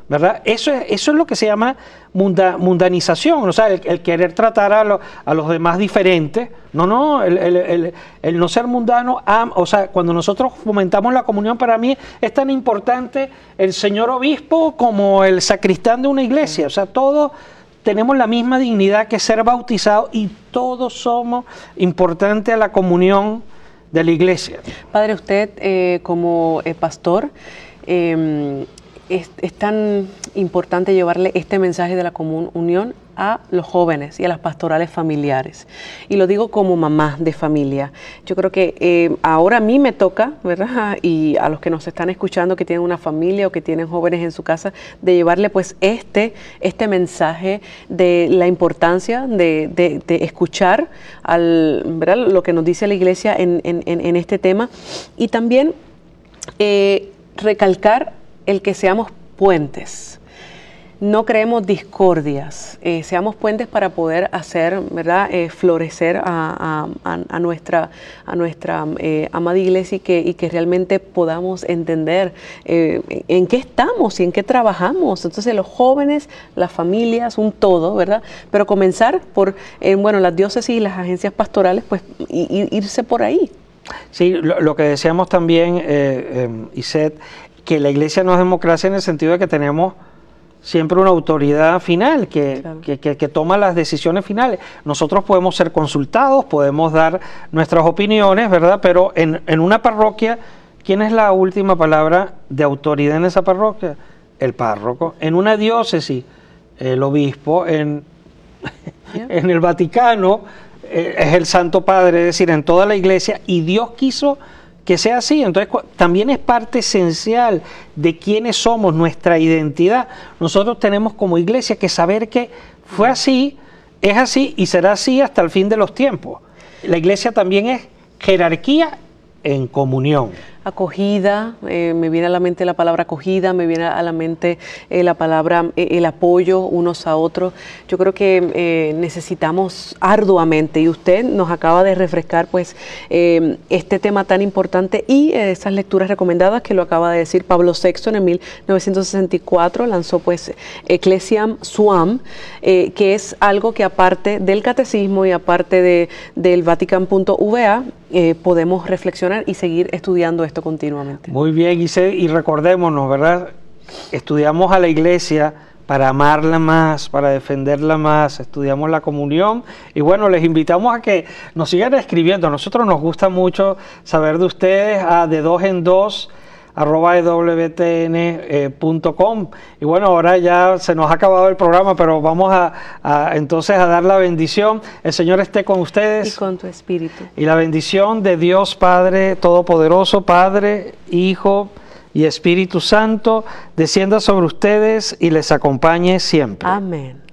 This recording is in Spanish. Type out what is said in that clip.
¿verdad? Eso es lo que se llama mundanización, o sea, el querer tratar a los demás diferentes. No, el no ser mundano, o sea, cuando nosotros fomentamos la comunión, para mí es tan importante el señor obispo como el sacristán de una iglesia, o sea, todos tenemos la misma dignidad que ser bautizados y todos somos importantes a la comunión de la iglesia. Padre, usted como pastor, es tan importante llevarle este mensaje de la comunión a los jóvenes y a las pastorales familiares. Y lo digo como mamá de familia. Yo creo que ahora a mí me toca, ¿verdad? Y a los que nos están escuchando que tienen una familia o que tienen jóvenes en su casa, de llevarle pues este mensaje de la importancia de escuchar ¿verdad? Lo que nos dice la iglesia en este tema. Y también recalcar el que seamos puentes, no creemos discordias, seamos puentes para poder hacer, ¿verdad? Florecer a nuestra amada iglesia y que realmente podamos entender en qué estamos y en qué trabajamos. Entonces los jóvenes, las familias, un todo, ¿verdad? Pero comenzar por, las diócesis y las agencias pastorales, pues irse por ahí. Sí, lo que decíamos también, Iset, que la iglesia no es democracia en el sentido de que tenemos siempre una autoridad final Claro. que toma las decisiones finales. Nosotros podemos ser consultados, podemos dar nuestras opiniones, ¿verdad? Pero en una parroquia, ¿quién es la última palabra de autoridad en esa parroquia? El párroco. En una diócesis, el obispo. En el Vaticano es el Santo Padre, es decir, en toda la iglesia, y Dios quiso que sea así. Entonces también es parte esencial de quiénes somos, nuestra identidad. Nosotros tenemos como iglesia que saber que fue así, es así y será así hasta el fin de los tiempos. La iglesia también es jerarquía en comunión. Acogida, me viene a la mente la palabra acogida, me viene a la mente la palabra el apoyo unos a otros. Yo creo que necesitamos arduamente, y usted nos acaba de refrescar pues este tema tan importante y esas lecturas recomendadas que lo acaba de decir Pablo VI en 1964, lanzó pues Ecclesiam Suam, que es algo que aparte del catecismo y aparte del Vatican.va, podemos reflexionar y seguir estudiando esto continuamente. Muy bien, y recordémonos, ¿verdad? Estudiamos a la iglesia para amarla más, para defenderla más, estudiamos la comunión y bueno, les invitamos a que nos sigan escribiendo. A nosotros nos gusta mucho saber de ustedes a de 2 en 2 @ewtn.com. Y bueno, ahora ya se nos ha acabado el programa, pero vamos entonces a dar la bendición. El Señor esté con ustedes. Y con tu espíritu. Y la bendición de Dios Padre Todopoderoso, Padre, Hijo y Espíritu Santo, descienda sobre ustedes y les acompañe siempre. Amén.